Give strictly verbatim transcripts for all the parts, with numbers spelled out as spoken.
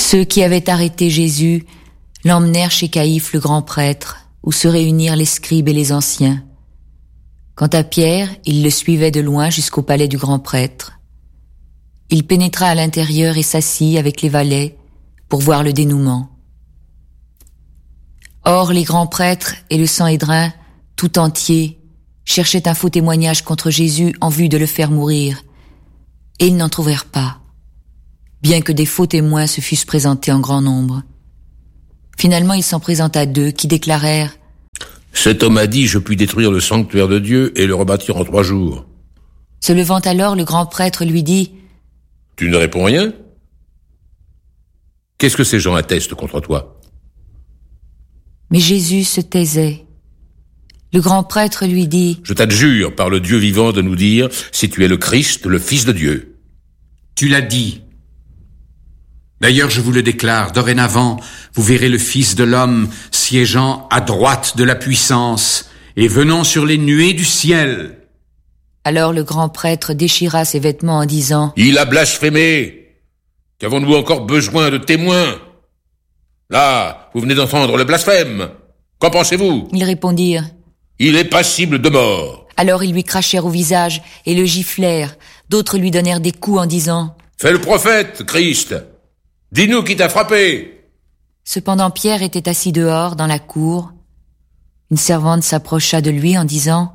Ceux qui avaient arrêté Jésus l'emmenèrent chez Caïphe le grand prêtre, où se réunirent les scribes et les anciens. Quant à Pierre, il le suivait de loin jusqu'au palais du grand prêtre. Il pénétra à l'intérieur et s'assit avec les valets pour voir le dénouement. Or, les grands prêtres et le Sanhédrin, tout entier, cherchaient un faux témoignage contre Jésus en vue de le faire mourir, et ils n'en trouvèrent pas, bien que des faux témoins se fussent présentés en grand nombre. Finalement, il s'en présenta deux qui déclarèrent « Cet homme a dit, je puis détruire le sanctuaire de Dieu et le rebâtir en trois jours. » Se levant alors, le grand prêtre lui dit « Tu ne réponds rien ? Qu'est-ce que ces gens attestent contre toi ?» Mais Jésus se taisait. Le grand prêtre lui dit « Je t'adjure par le Dieu vivant de nous dire si tu es le Christ, le Fils de Dieu. » Tu l'as dit. D'ailleurs, je vous le déclare, dorénavant, vous verrez le Fils de l'homme siégeant à droite de la puissance et venant sur les nuées du ciel. Alors le grand prêtre déchira ses vêtements en disant « Il a blasphémé. Qu'avons-nous encore besoin de témoins ? Là, vous venez d'entendre le blasphème. Qu'en pensez-vous » Ils répondirent « Il est passible de mort. » Alors ils lui crachèrent au visage et le giflèrent. D'autres lui donnèrent des coups en disant « Fais le prophète, Christ. Dis-nous qui t'a frappé. » Cependant Pierre était assis dehors, dans la cour. Une servante s'approcha de lui en disant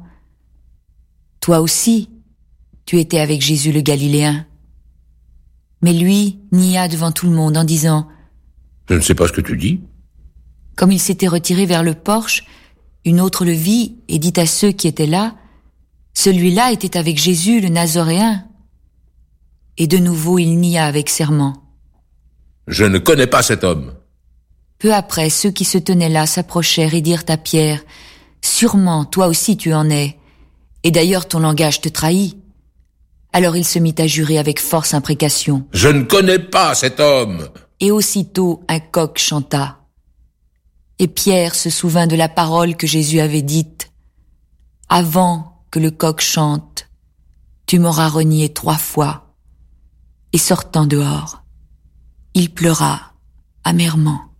« Toi aussi, tu étais avec Jésus le Galiléen. » Mais lui nia devant tout le monde en disant « Je ne sais pas ce que tu dis. » Comme il s'était retiré vers le porche, une autre le vit et dit à ceux qui étaient là « Celui-là était avec Jésus le Nazoréen. » Et de nouveau il nia avec serment. « Je ne connais pas cet homme. » Peu après, ceux qui se tenaient là s'approchèrent et dirent à Pierre « Sûrement, toi aussi tu en es, et d'ailleurs ton langage te trahit. » Alors il se mit à jurer avec force imprécation. « Je ne connais pas cet homme. » Et aussitôt un coq chanta. Et Pierre se souvint de la parole que Jésus avait dite. « Avant que le coq chante, tu m'auras renié trois fois. » Et sortant dehors, il pleura amèrement.